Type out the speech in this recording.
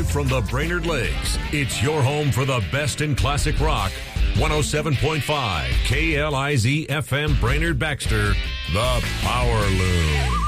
from the Brainerd Lakes, it's your home for the best in classic rock. 107.5 KLIZ FM Brainerd Baxter, the Power Loom.